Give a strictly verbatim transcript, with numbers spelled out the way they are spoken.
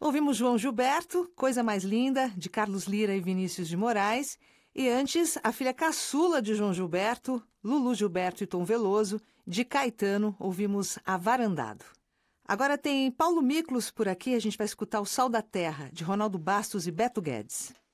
Ouvimos João Gilberto, Coisa Mais Linda, de Carlos Lira e Vinícius de Moraes. E antes, a filha caçula de João Gilberto, Lulu Gilberto e Tom Veloso, de Caetano, ouvimos Avarandado. Agora tem Paulo Miklos por aqui, a gente vai escutar O Sal da Terra, de Ronaldo Bastos e Beto Guedes.